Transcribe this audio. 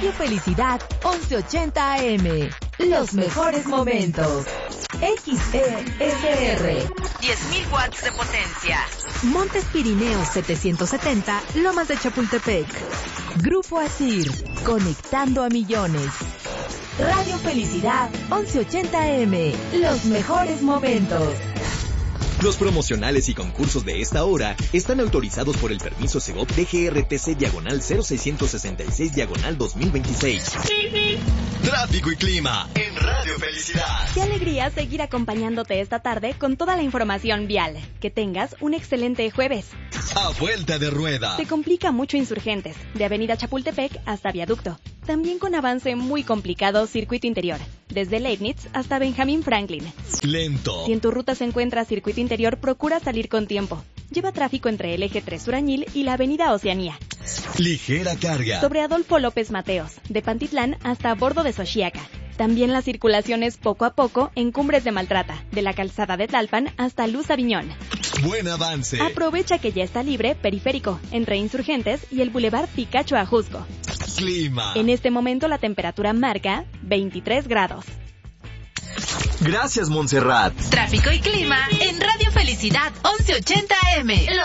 Radio Felicidad 1180 AM. Los mejores momentos. XESR. 10.000 watts de potencia. Montes Pirineos 770, Lomas de Chapultepec. Grupo Asir, conectando a millones. Radio Felicidad 1180 AM. Los mejores momentos. Los promocionales y concursos de esta hora están autorizados por el permiso Segov DGRTC/0666/2026. Tráfico y clima en Radio Felicidad. Qué alegría seguir acompañándote esta tarde con toda la información vial. Que tengas un excelente jueves. A vuelta de rueda. Se complica mucho Insurgentes, de Avenida Chapultepec hasta Viaducto. También con avance muy complicado Circuito Interior, desde Leibniz hasta Benjamín Franklin. Lento. Si en tu ruta se encuentra Circuito Interior, procura salir con tiempo. Lleva tráfico entre el Eje 3 Surañil y la Avenida Oceanía. Ligera carga. Sobre Adolfo López Mateos, de Pantitlán hasta Bordo de Xochiaca. También la circulación es poco a poco en Cumbres de Maltrata, de la calzada de Tlalpan hasta Luz Aviñón. Buen avance. Aprovecha que ya está libre Periférico, entre Insurgentes y el Boulevard Picacho a Jusco. Clima. En este momento la temperatura marca 23 grados. Gracias, Montserrat. Tráfico y clima en Radio Felicidad 1180 AM.